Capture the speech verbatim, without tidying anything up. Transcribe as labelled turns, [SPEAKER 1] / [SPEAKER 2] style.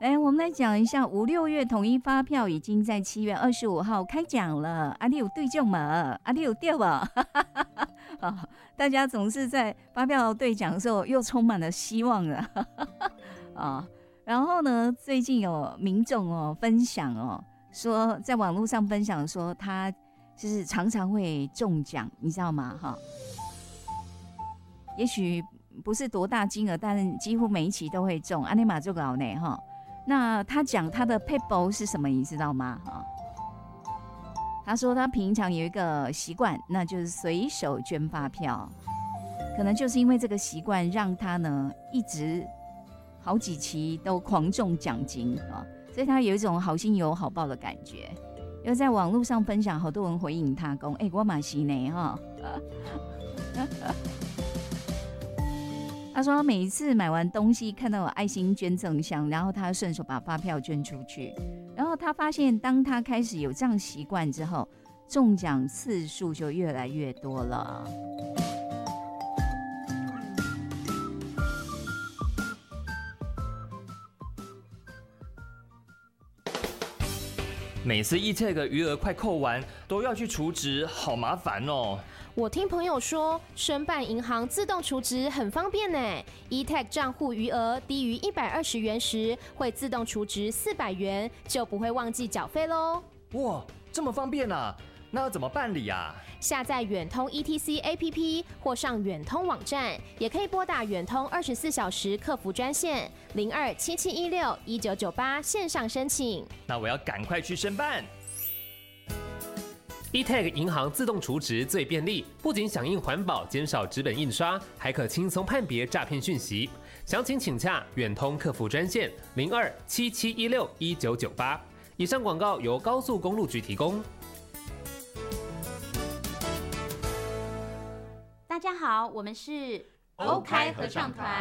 [SPEAKER 1] 来，我们来讲一下五六月统一发票已经在七月二十五号开奖了。啊，你有对中吗？啊，你有对吧？哦，大家总是在发票兑奖的时候又充满了希望了。哦，然后呢，最近有民众哦分享哦，说在网络上分享说他就是常常会中奖，你知道吗？哈，也许不是多大金额，但是几乎每一期都会中。安尼嘛就搞呢哈。那他讲他的撇步是什么，你知道吗？哈，他说他平常有一个习惯，那就是随手捐发票。可能就是因为这个习惯，让他呢一直好几期都狂中奖金啊，所以他有一种好心有好报的感觉。又在网络上分享，好多人回应他说：“哎、欸，我嘛是呢哈。”他说他每一次买完东西看到有爱心捐赠箱，然后他顺手把发票捐出去。然后他发现，当他开始有这样习惯之后，中奖次数就越来越多了。
[SPEAKER 2] 每次 E-Tag 余额快扣完，都要去储值，好麻烦哦。
[SPEAKER 3] 我听朋友说，申办银行自动储值很方便呢。E-Tag 账户余额低于一百二十元时，会自动储值四百元，就不会忘记缴费喽。
[SPEAKER 2] 哇，这么方便啊！那要怎么办理啊？
[SPEAKER 3] 下载远通 E T C A P P 或上远通网站，也可以拨打远通二十四小时客服专线零二七七一六一九九八线上申请。
[SPEAKER 2] 那我要赶快去申办。
[SPEAKER 4] E-Tag 银行自动储值最便利，不仅响应环保，减少纸本印刷，还可轻松判别诈骗讯息。详情请洽远通客服专线零二七七一六一九九八。以上广告由高速公路局提供。
[SPEAKER 5] 大家好，我们是
[SPEAKER 6] 欧开合唱团。